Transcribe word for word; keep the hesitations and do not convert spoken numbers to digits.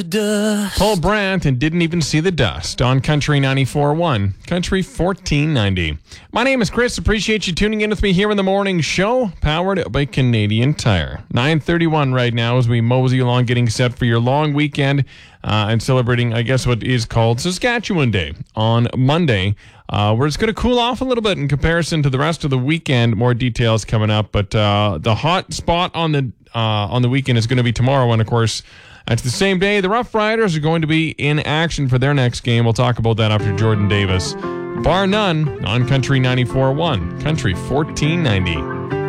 Paul Brandt and Didn't Even See the Dust on Country ninety-four point one, Country fourteen ninety. My name is Chris. Appreciate you tuning in with me here in the morning show, powered by Canadian Tire. nine thirty-one right now as we mosey along getting set for your long weekend uh, and celebrating, I guess, what is called Saskatchewan Day on Monday. Uh, where it's going to cool off a little bit in comparison to the rest of the weekend. More details coming up, but uh, the hot spot on the uh, on the weekend is going to be tomorrow, and of course, that's the same day the Rough Riders are going to be in action for their next game. We'll talk about that after Jordan Davis. Bar none on Country ninety-four point one, Country fourteen ninety.